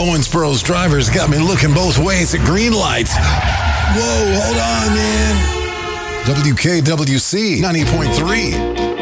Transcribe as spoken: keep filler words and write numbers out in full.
Owensboro's drivers got me looking both ways at green lights. Whoa, hold on, man. W K W C ninety point three.